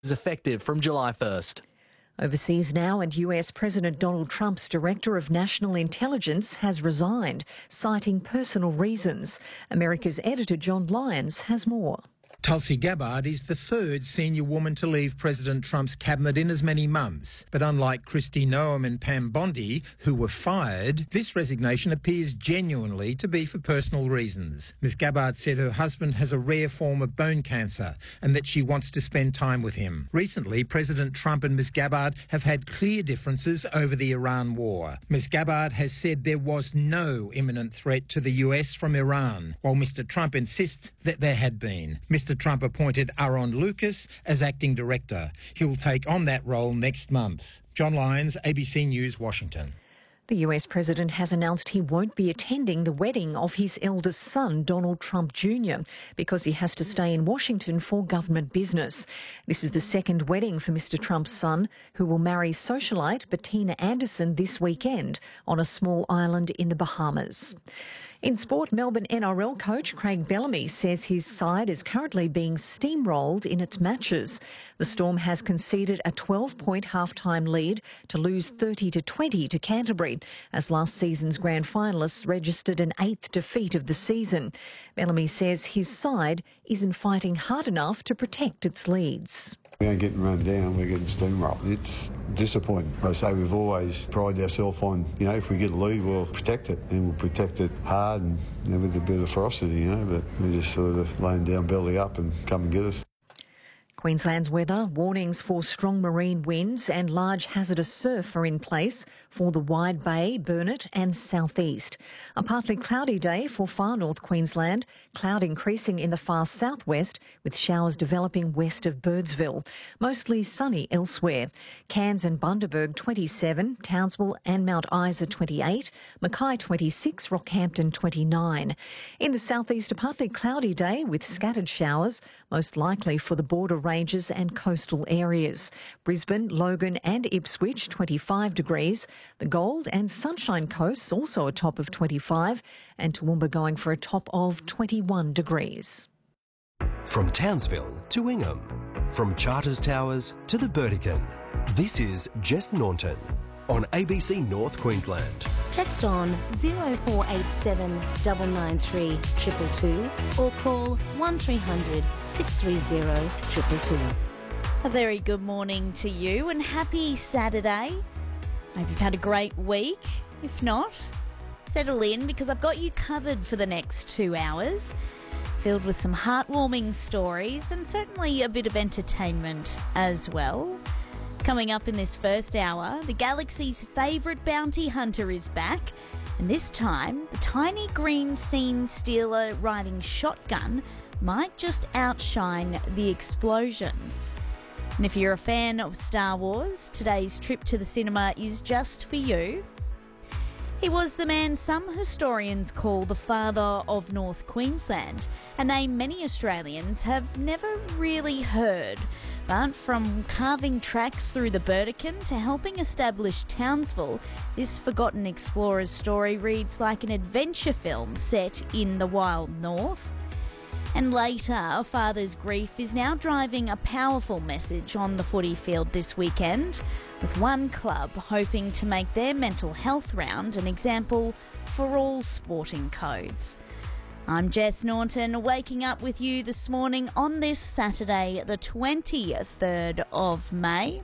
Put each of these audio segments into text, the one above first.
is effective from July 1st. Overseas now, and US President Donald Trump's Director of National Intelligence has resigned, citing personal reasons. America's editor John Lyons has more. Tulsi Gabbard is the third senior woman to leave President Trump's cabinet in as many months. But unlike Kristi Noem and Pam Bondi, who were fired, this resignation appears genuinely to be for personal reasons. Ms Gabbard said her husband has a rare form of bone cancer and that she wants to spend time with him. Recently, President Trump and Ms Gabbard have had clear differences over the Iran war. Ms Gabbard has said there was no imminent threat to the US from Iran, while Mr Trump insists that there had been. Mr Trump appointed Aaron Lucas as acting director. He'll take on that role next month. John Lyons, ABC News, Washington. The US President has announced he won't be attending the wedding of his eldest son, Donald Trump Jr., because he has to stay in Washington for government business. This is the second wedding for Mr Trump's son, who will marry socialite Bettina Anderson this weekend on a small island in the Bahamas. In sport, Melbourne NRL coach Craig Bellamy says his side is currently being steamrolled in its matches. The Storm has conceded a 12-point half-time lead to lose 30-20 to Canterbury, as last season's grand finalists registered an 8th defeat of the season. Bellamy says his side isn't fighting hard enough to protect its leads. We ain't getting run down, we're getting steamrolled. It's disappointing. I say we've always prided ourselves on, if we get a lead, we'll protect it, and we'll protect it hard and with a bit of ferocity, but we're just sort of laying down belly up and come and get us. Queensland's weather, warnings for strong marine winds and large hazardous surf are in place for the Wide Bay, Burnett and southeast. A partly cloudy day for far north Queensland, cloud increasing in the far southwest with showers developing west of Birdsville. Mostly sunny elsewhere. Cairns and Bundaberg 27, Townsville and Mount Isa 28, Mackay 26, Rockhampton 29. In the southeast, a partly cloudy day with scattered showers, most likely for the border ranges and coastal areas. Brisbane, Logan and Ipswich 25 degrees. The Gold and Sunshine Coasts also a top of 25, and Toowoomba going for a top of 21 degrees. From Townsville to Ingham, from Charters Towers to the Burdekin, this is Jess Naunton on ABC North Queensland. Text on 0487 993 222 or call 1300 630 222. A very good morning to you and happy Saturday. Hope you've had a great week. If not, settle in because I've got you covered for the next 2 hours, filled with some heartwarming stories and certainly a bit of entertainment as well. Coming up in this first hour, the galaxy's favourite bounty hunter is back, and this time the tiny green scene stealer riding shotgun might just outshine the explosions. And if you're a fan of Star Wars, today's trip to the cinema is just for you. He was the man some historians call the father of North Queensland, a name many Australians have never really heard. But from carving tracks through the Burdekin to helping establish Townsville, this forgotten explorer's story reads like an adventure film set in the wild north. And later, a father's grief is now driving a powerful message on the footy field this weekend, with one club hoping to make their mental health round an example for all sporting codes. I'm Jess Naunton, waking up with you this morning on this Saturday, the 23rd of May.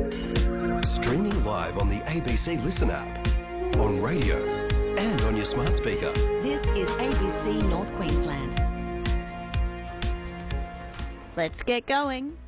Streaming live on the ABC Listen app, on radio and on your smart speaker. This is ABC North Queensland. Let's get going.